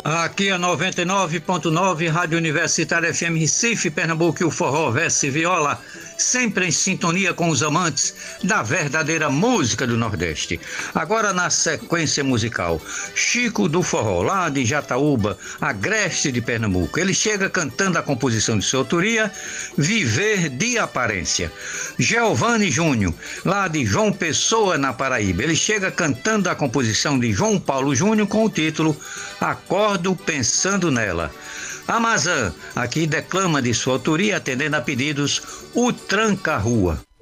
Aqui é 99.9 Rádio Universitária FM Recife, Pernambuco, e o forró verso e viola, sempre em sintonia com os amantes da verdadeira música do Nordeste. Agora na sequência musical, Chico do Forró, lá de Jataúba, agreste de Pernambuco. Ele chega cantando a composição de sua autoria, Viver de Aparência. Giovanni Júnior, lá de João Pessoa, na Paraíba. Ele chega cantando a composição de João Paulo Júnior com o título Acordo Pensando Nela. Amazã, aqui declama de sua autoria, atendendo a pedidos, o Tranca-Rua.